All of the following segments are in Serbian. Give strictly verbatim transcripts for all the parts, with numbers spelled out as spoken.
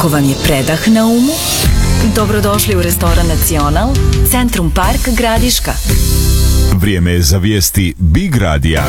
Ako vam je predah na umu, dobrodošli u restoran Nacional, Centrum Park Gradiška. Vrijeme je za vijesti Big Radija.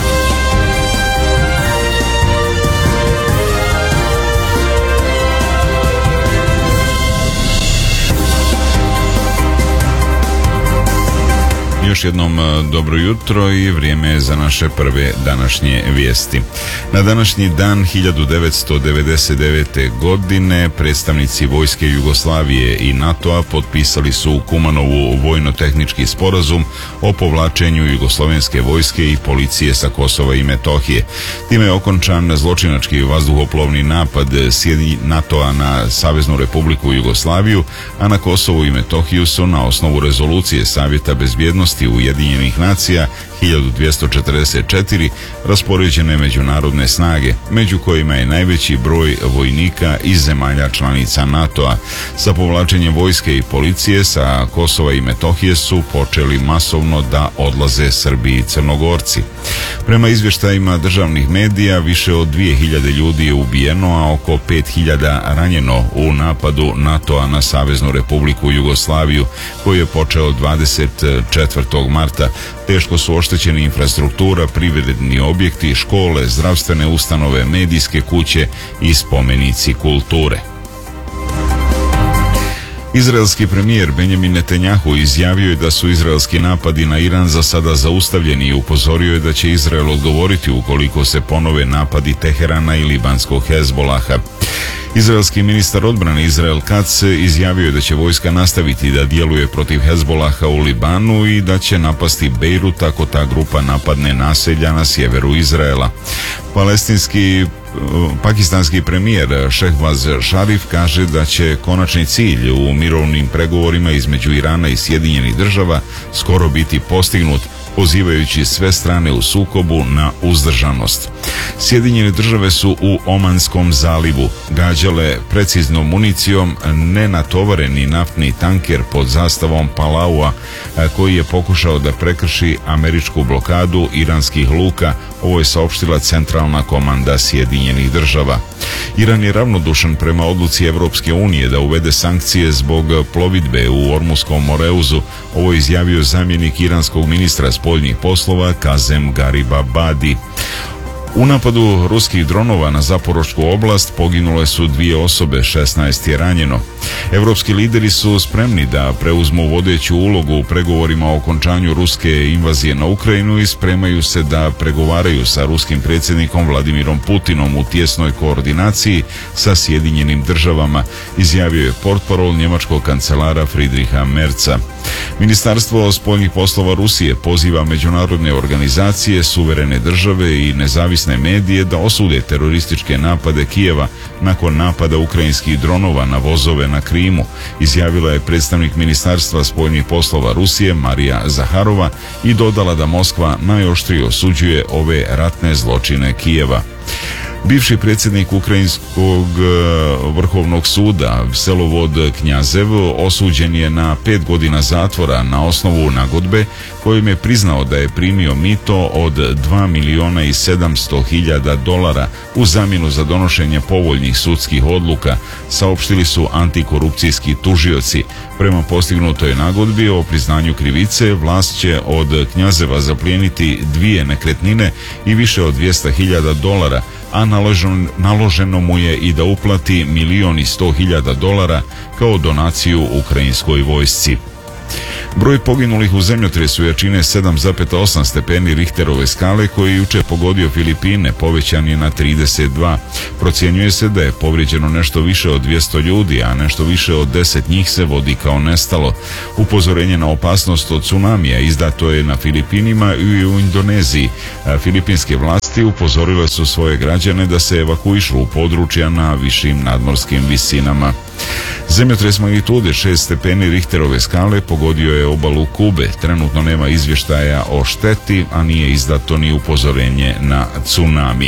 Još jednom dobro jutro i vrijeme je za naše prve današnje vijesti. Na današnji dan hiljadu devetsto devedeset devete. godine predstavnici vojske Jugoslavije i NATO-a potpisali su u Kumanovu vojno-tehnički sporazum o povlačenju jugoslovenske vojske i policije sa Kosova i Metohije. Time je okončan zločinački vazduhoplovni napad NATO-a na Saveznu Republiku Jugoslaviju, a na Kosovu i Metohiju su na osnovu rezolucije Savjeta bezbjednosti Ujedinjenih nacija hiljadu dvjesto četrdeset četiri raspoređene međunarodne snage, među kojima je najveći broj vojnika iz zemalja članica NATO-a. Sa povlačenjem vojske i policije sa Kosova i Metohije su počeli masovno da odlaze Srbi i Crnogorci. Prema izvještajima državnih medija, više od dvije hiljade ljudi je ubijeno, a oko pet hiljada ranjeno u napadu NATO-a na Saveznu Republiku Jugoslaviju, koji je počeo dvadeset četvrtog marta. Teško su oštećeni infrastruktura, privredni objekti, škole, zdravstvene ustanove, medijske kuće i spomenici kulture. Izraelski premijer Benjamin Netanjahu izjavio je da su izraelski napadi na Iran za sada zaustavljeni i upozorio je da će Izrael odgovoriti ukoliko se ponove napadi Teherana i libanskog Hezbolaha. Izraelski ministar odbrane Izrael Katz izjavio je da će vojska nastaviti da djeluje protiv Hezbolaha u Libanu i da će napasti Bejrut ako ta grupa napadne naselja na sjeveru Izraela. Palestinski Pakistanski premijer Šehbaz Šarif kaže da će konačni cilj u mirovnim pregovorima između Irana i Sjedinjenih država skoro biti postignut, pozivajući sve strane u sukobu na uzdržanost. Sjedinjene države su u Omanskom zalivu gađale preciznom municijom nenatovareni naftni tanker pod zastavom Palaua, koji je pokušao da prekrši američku blokadu iranskih luka. Ovo je saopštila centralna komanda Sjedinjenih država. Iran je ravnodušan prema odluci Evropske unije da uvede sankcije zbog plovidbe u Ormuskom Moreuzu. Ovo je izjavio zamjenik iranskog ministra spoljnih poslova Kazem Garibabadi. U napadu ruskih dronova na Zaporošćku oblast poginule su dvije osobe, šesnaest je ranjeno. Evropski lideri su spremni da preuzmu vodeću ulogu u pregovorima o okončanju ruske invazije na Ukrajinu i spremaju se da pregovaraju sa ruskim predsjednikom Vladimirom Putinom u tjesnoj koordinaciji sa Sjedinjenim državama, izjavio je portparol njemačkog kancelara Friedricha Merza. Ministarstvo spoljnih poslova Rusije poziva međunarodne organizacije, suverene države i nezavisne medije da osude terorističke napade Kijeva nakon napada ukrajinskih dronova na vozove na Krimu, izjavila je predstavnik Ministarstva spoljnih poslova Rusije Marija Zaharova i dodala da Moskva najoštrije osuđuje ove ratne zločine Kijeva. Bivši predsjednik Ukrajinskog vrhovnog suda Vselovod Knjazev osuđen je na pet godina zatvora na osnovu nagodbe kojim je priznao da je primio mito od dva miliona i sedamsto hiljada dolara u zamjenu za donošenje povoljnih sudskih odluka, saopštili su antikorupcijski tužioci. Prema postignutoj nagodbi o priznanju krivice, vlast će od Knjazeva zaplijeniti dvije nekretnine i više od dvjesto hiljada dolara, a naloženo, naloženo mu je i da uplati milion i sto hiljada dolara kao donaciju ukrajinskoj vojsci. Broj poginulih u zemljotresu jačine sedam zarez osam stepeni Richterove skale koji je jučer pogodio Filipine povećan je na trideset dva. Procjenjuje se da je povrijeđeno nešto više od dvjesto ljudi, a nešto više od deset njih se vodi kao nestalo. Upozorenje na opasnost od tsunamija izdato je na Filipinima i u Indoneziji. Filipinske vlasti upozorile su svoje građane da se evakuišu u područja na višim nadmorskim visinama. Zemljotres magnitude šest stepeni Richterove skale pogodio je obalu Kube. Trenutno nema izvještaja o šteti, a nije izdato ni upozorenje na tsunami.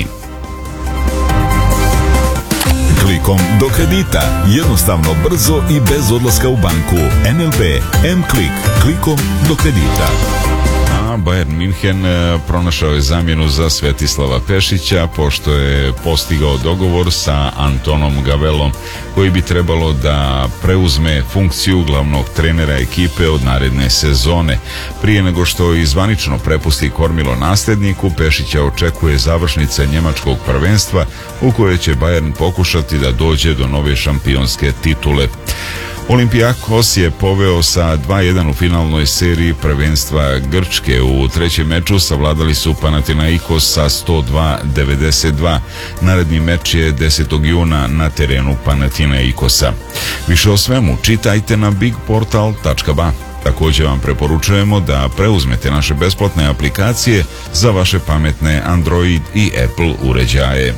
Klikom do kredita. Jednostavno, brzo i bez odlaska u banku. N L B M-Klik. Klikom do kredita. a Bayern Minhen pronašao je zamjenu za Svetislava Pešića pošto je postigao dogovor sa Antonom Gavelom koji bi trebalo da preuzme funkciju glavnog trenera ekipe od naredne sezone. Prije nego što izvanično prepusti kormilo nasljedniku, Pešića očekuje završnica njemačkog prvenstva u kojoj će Bayern pokušati da dođe do nove šampionske titule. Olimpijakos je poveo sa dva jedan u finalnoj seriji prvenstva Grčke. U trećem meču savladali su Panathinaikos sa sto dva devedeset dva. Naredni meč je desetog juna na terenu Panathinaikosa. Više o svemu čitajte na big portal tačka ba. Također vam preporučujemo da preuzmete naše besplatne aplikacije za vaše pametne Android i Apple uređaje.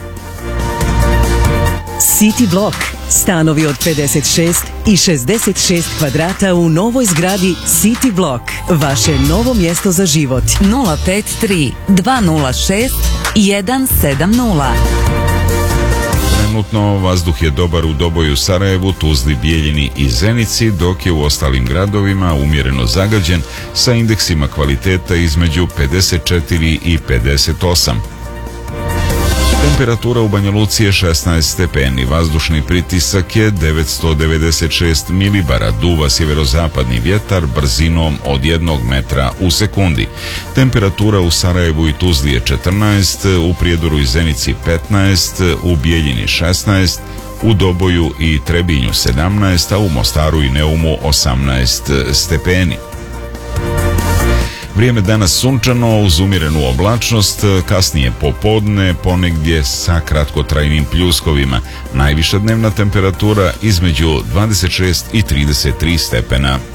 City Block. Stanovi od pedeset šest i šezdeset šest kvadrata u novoj zgradi City Block. Vaše novo mjesto za život. nula pet tri dva nula šest jedan sedam nula. Trenutno vazduh je dobar u Doboju, Sarajevu, Tuzli, Bijeljini i Zenici, dok je u ostalim gradovima umjereno zagađen sa indeksima kvaliteta između pedeset četiri i pedeset osam. Temperatura u Banja Luci je šesnaest stepeni, vazdušni pritisak je devetsto devedeset šest milibara, duva sjeverozapadni vjetar brzinom od jednog metra u sekundi. Temperatura u Sarajevu i Tuzli je četrnaest, u Prijedoru i Zenici petnaest, u Bijeljini šesnaest, u Doboju i Trebinju sedamnaest, a u Mostaru i Neumu osamnaest stepeni. Vrijeme danas sunčano uz umjerenu oblačnost, kasnije popodne ponegdje sa kratkotrajnim pljuskovima. Najviša dnevna temperatura između dvadeset šest i trideset tri stepena.